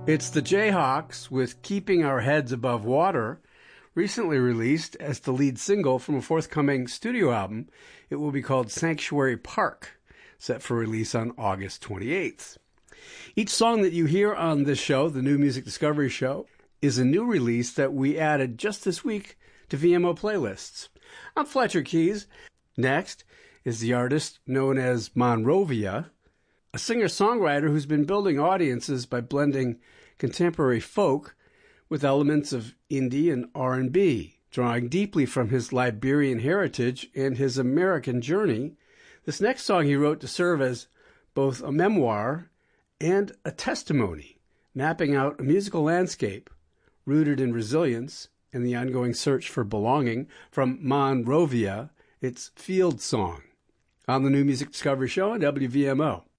It's the Jayhawks with Keeping Our Heads Above Water, recently released as the lead single from a forthcoming studio album. It will be called Sanctuary Park, set for release on August 28th. Each song that you hear on this show, the New Music Discovery Show, is a new release that we added just this week to VMO playlists. I'm Fletcher Keys. Next is the artist known as Monrovia, a singer-songwriter who's been building audiences by blending contemporary folk with elements of indie and R&B. Drawing deeply from his Liberian heritage and his American journey, this next song he wrote to serve as both a memoir and a testimony, mapping out a musical landscape rooted in resilience and the ongoing search for belonging. From Monrovia, it's Field Song on the New Music Discovery Show on WVMO.